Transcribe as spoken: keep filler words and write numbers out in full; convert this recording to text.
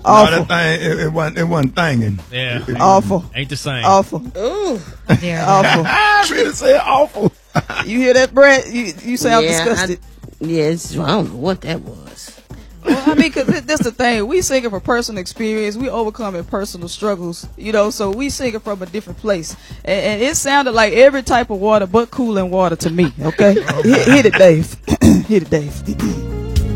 Awful. No, that thing, it, it wasn't, it wasn't thinging. Yeah. Awful. Ain't the same. Awful. Ooh. There. Awful. I really said awful. You hear that, Brett? You you sound Yeah, disgusted. I, yes, I don't know what that was. Well, I mean, because that's the thing. We sing it from personal experience. We overcoming personal struggles, you know, so we sing it from a different place. And, and it sounded like every type of water but cooling water to me, okay? hit, hit it, Dave. Hit it, Dave.